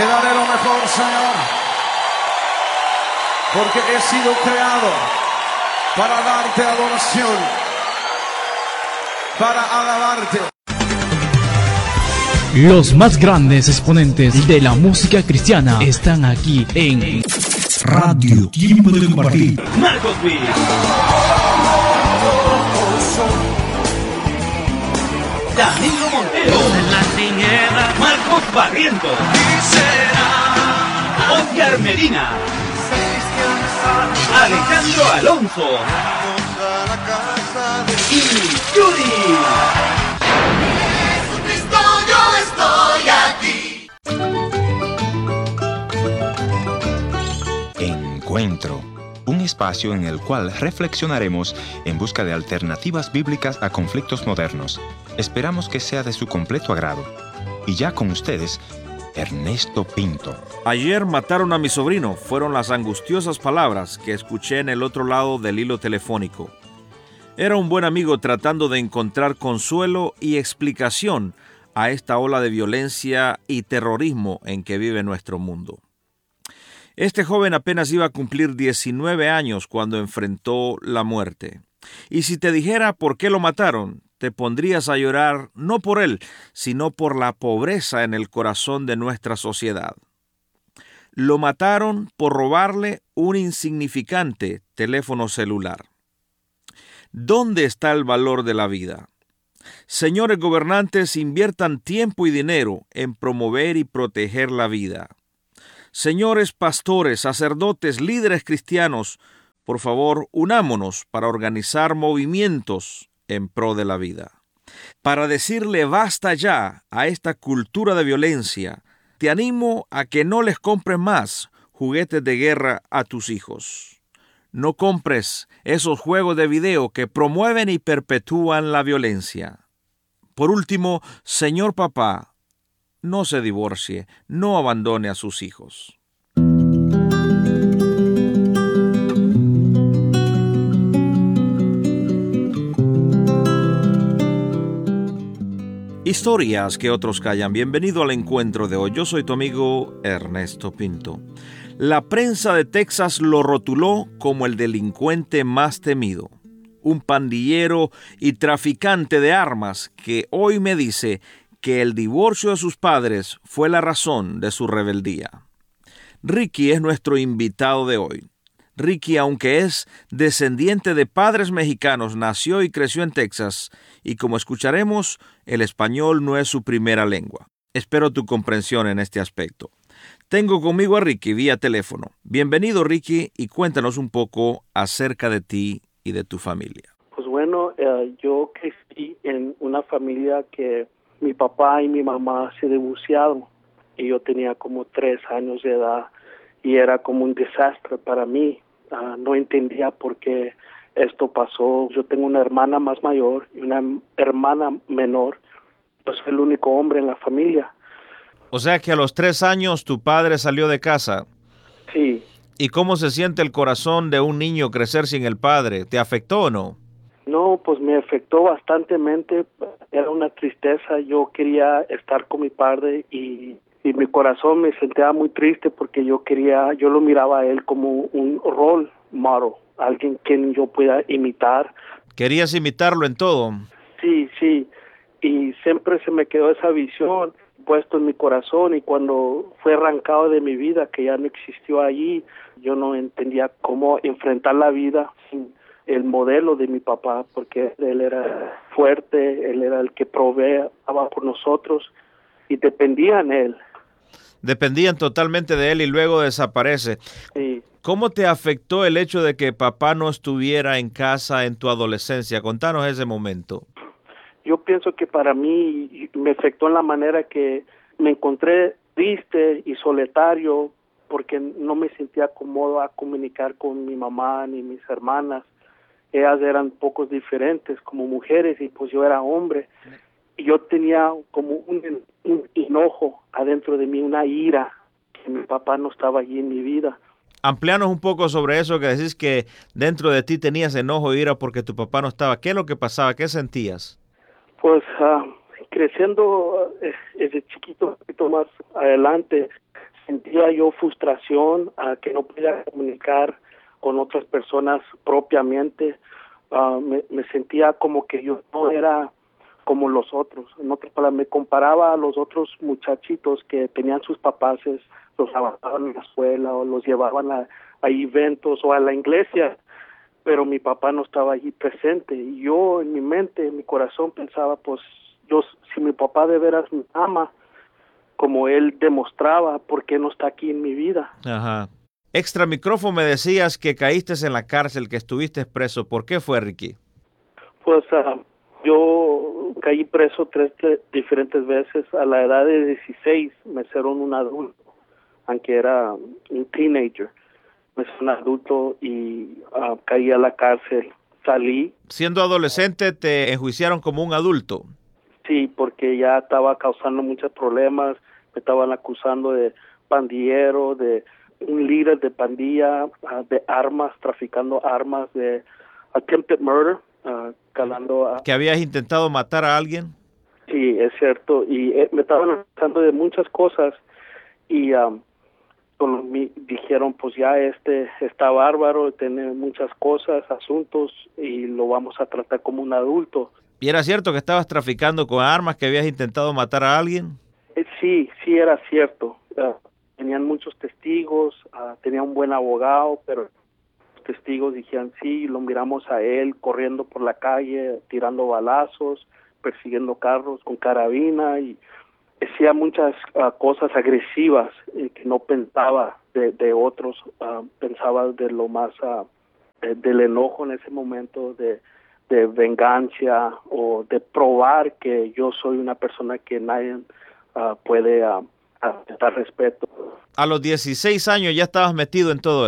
Te daré lo mejor, Señor, porque he sido creado para darte adoración, para alabarte. Los más grandes exponentes de la música cristiana están aquí en Radio Tiempo de Compartir. Marcos Witt. Danilo Montero. En la tiniebla. Marcos Barrientos. Oscar Medina. Alejandro Alonso. Y Yuri. Jesucristo, yo estoy aquí. Encuentro, un espacio en el cual reflexionaremos en busca de alternativas bíblicas a conflictos modernos. Esperamos que sea de su completo agrado. Y ya con ustedes, Ernesto Pinto. Ayer mataron a mi sobrino, fueron las angustiosas palabras que escuché en el otro lado del hilo telefónico. Era un buen amigo tratando de encontrar consuelo y explicación a esta ola de violencia y terrorismo en que vive nuestro mundo. Este joven apenas iba a cumplir 19 años cuando enfrentó la muerte. Y si te dijera por qué lo mataron, te pondrías a llorar no por él, sino por la pobreza en el corazón de nuestra sociedad. Lo mataron por robarle un insignificante teléfono celular. ¿Dónde está el valor de la vida? Señores gobernantes, inviertan tiempo y dinero en promover y proteger la vida. Señores pastores, sacerdotes, líderes cristianos, por favor, unámonos para organizar movimientos en pro de la vida. Para decirle basta ya a esta cultura de violencia, te animo a que no les compres más juguetes de guerra a tus hijos. No compres esos juegos de video que promueven y perpetúan la violencia. Por último, señor papá, no se divorcie, no abandone a sus hijos. Historias que otros callan. Bienvenido al encuentro de hoy. Yo soy tu amigo Ernesto Pinto. La prensa de Texas lo rotuló como el delincuente más temido. Un pandillero y traficante de armas que hoy me dice que el divorcio de sus padres fue la razón de su rebeldía. Ricky es nuestro invitado de hoy. Ricky, aunque es descendiente de padres mexicanos, nació y creció en Texas, y como escucharemos, el español no es su primera lengua. Espero tu comprensión en este aspecto. Tengo conmigo a Ricky vía teléfono. Bienvenido, Ricky, y cuéntanos un poco acerca de ti y de tu familia. Pues bueno, yo crecí en una familia que mi papá y mi mamá se divorciaron y yo tenía como 3 años de edad y era como un desastre para mí. No entendía por qué esto pasó. Yo tengo una hermana más mayor y una hermana menor. Yo soy el único hombre en la familia. O sea que a los 3 años tu padre salió de casa. Sí. ¿Y cómo se siente el corazón de un niño crecer sin el padre? ¿Te afectó o no? No, pues me afectó bastantemente. Era una tristeza. Yo quería estar con mi padre y mi corazón me sentía muy triste porque yo lo miraba a él como un role model, alguien que yo pueda imitar. ¿Querías imitarlo en todo? Sí, y siempre se me quedó esa visión puesto en mi corazón y cuando fue arrancado de mi vida, que ya no existió allí, yo no entendía cómo enfrentar la vida sin el modelo de mi papá, porque él era fuerte, él era el que proveía por nosotros y dependía en él. Dependían totalmente de él y luego desaparece. Sí. ¿Cómo te afectó el hecho de que papá no estuviera en casa en tu adolescencia? Contanos ese momento. Yo pienso que para mí me afectó en la manera que me encontré triste y solitario porque no me sentía cómodo a comunicar con mi mamá ni mis hermanas. Ellas eran pocos diferentes como mujeres y pues yo era hombre. Y yo tenía como un enojo adentro de mí, una ira que mi papá no estaba allí en mi vida. Amplíanos un poco sobre eso que decís que dentro de ti tenías enojo e ira porque tu papá no estaba. ¿Qué es lo que pasaba? ¿Qué sentías? Pues creciendo desde chiquito, un poquito más adelante, sentía yo frustración, que no podía comunicar con otras personas propiamente. Me sentía como que yo no era como los otros. En otras palabras, me comparaba a los otros muchachitos que tenían sus papás, los llevaban a la escuela o los llevaban a eventos o a la iglesia, pero mi papá no estaba allí presente. Y yo en mi mente, en mi corazón pensaba, pues si mi papá de veras me ama, como él demostraba, ¿por qué no está aquí en mi vida? Ajá. Extra micrófono me decías que caíste en la cárcel, que estuviste preso. ¿Por qué fue, Ricky? Pues yo caí preso 3 diferentes veces. A la edad de 16 me hicieron un adulto, aunque era un teenager. Me hicieron un adulto y caí a la cárcel. Salí. Siendo adolescente, ¿te enjuiciaron como un adulto? Sí, porque ya estaba causando muchos problemas. Me estaban acusando de pandillero, de un líder de pandilla, de armas, traficando armas, de attempted murder, ¿Que habías intentado matar a alguien? Sí, es cierto. Y me estaban acusando de muchas cosas y dijeron, pues ya está bárbaro, tiene muchas cosas, asuntos, y lo vamos a tratar como un adulto. ¿Y era cierto que estabas traficando con armas, que habías intentado matar a alguien? Sí era cierto. Tenían muchos testigos, tenía un buen abogado, pero los testigos dijeron sí, lo miramos a él corriendo por la calle, tirando balazos, persiguiendo carros con carabina y hacía muchas cosas agresivas que no pensaba de otros, pensaba de lo más, del enojo en ese momento, de venganza o de probar que yo soy una persona que nadie puede dar respeto. A los 16 años ya estabas metido en todo